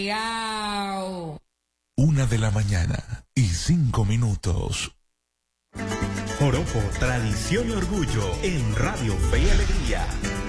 Yao. 1:05 a.m. Joropo, tradición y orgullo en Radio Fe y Alegría.